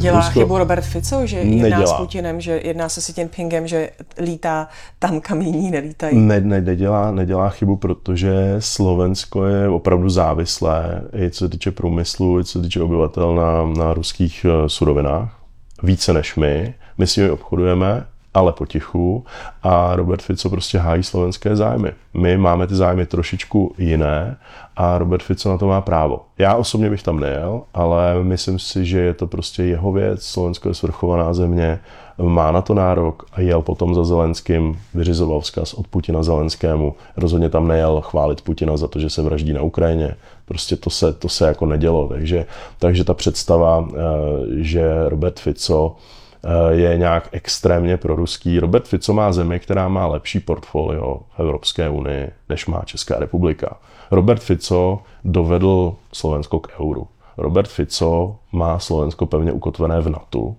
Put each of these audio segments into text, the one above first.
Dělá chybu Robert Fico, že jedná s Putinem, že jedná se s Jinpingem, že lítá tam, kam jiní nelítají? Nedělá chybu, protože Slovensko je opravdu závislé, i co se týče průmyslu, i co se týče obyvatel na ruských surovinách. Více než my. My s nimi obchodujeme, ale potichu, a Robert Fico prostě hájí slovenské zájmy. My máme ty zájmy trošičku jiné a Robert Fico na to má právo. Já osobně bych tam nejel, ale myslím si, že je to prostě jeho věc. Slovensko je svrchovaná země, má na to nárok a jel potom za Zelenským, vyřizoval vzkaz od Putina Zelenskému. Rozhodně tam nejel chválit Putina za to, že se vraždí na Ukrajině. Prostě to se jako nedělo. Takže ta představa, že Robert Fico je nějak extrémně proruský. Robert Fico má zemi, která má lepší portfolio v Evropské unii, než má Česká republika. Robert Fico dovedl Slovensko k euru. Robert Fico má Slovensko pevně ukotvené v NATO.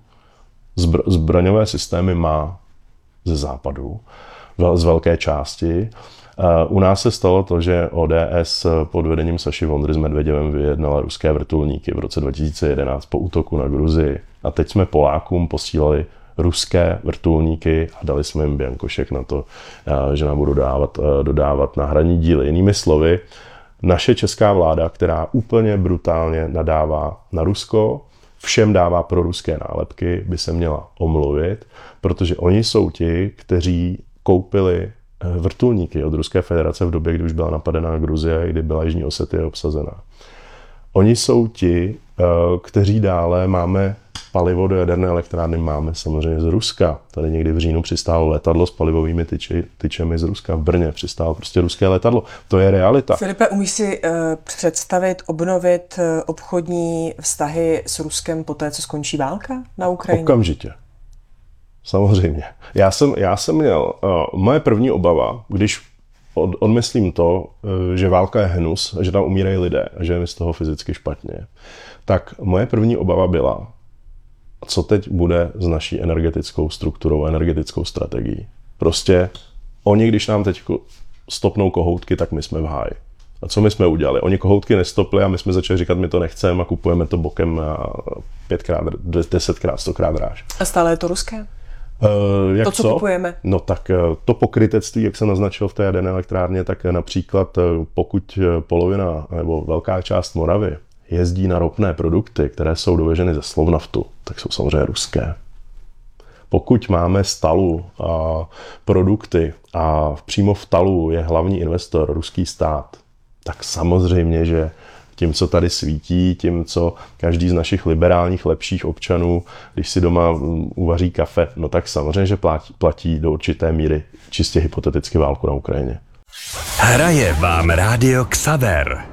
Zbraňové systémy má ze západu, z velké části. U nás se stalo to, že ODS pod vedením Saši Vondry s Medvěděvem vyjednala ruské vrtulníky v roce 2011 po útoku na Gruzii. A teď jsme Polákům posílali ruské vrtulníky a dali jsme jim biankošek na to, že nám budou dodávat náhradní díly. Jinými slovy, naše česká vláda, která úplně brutálně nadává na Rusko, všem dává proruské nálepky, by se měla omluvit, protože oni jsou ti, kteří koupili vrtulníky od Ruské federace v době, kdy už byla napadená Gruzie, kdy byla Jižní Osetie obsazená. Oni jsou ti, kteří dále máme palivo do jaderné elektrárny, máme samozřejmě z Ruska. Tady někdy v říjnu přistálo letadlo s palivovými tyčemi z Ruska. V Brně přistálo prostě ruské letadlo. To je realita. Filipe, umíš si představit, obnovit obchodní vztahy s Ruskem po té, co skončí válka na Ukrajině? Okamžitě. Samozřejmě. Já jsem měl, moje první obava, když odmyslím to, že válka je hnus, že tam umírají lidé a že je mi z toho fyzicky špatně, tak moje první obava byla, co teď bude s naší energetickou strukturou, energetickou strategií. Prostě oni, když nám teď stopnou kohoutky, tak my jsme v háji. A co my jsme udělali? Oni kohoutky nestopli a my jsme začali říkat, my to nechceme a kupujeme to bokem 5x, 10x, 100x dráž. A stále je to ruské? Jak to, co kupujeme? No tak to pokrytectví, jak se naznačil v té jaderné elektrárně, tak například pokud polovina nebo velká část Moravy jezdí na ropné produkty, které jsou doveženy ze Slovnaftu, tak jsou samozřejmě ruské. Pokud máme z Talu produkty a přímo v Talu je hlavní investor ruský stát, tak samozřejmě, že tím, co tady svítí, tím, co každý z našich liberálních lepších občanů, když si doma uvaří kafe, no tak samozřejmě, že platí do určité míry čistě hypoteticky válku na Ukrajině. Hraje vám Rádio Xaver.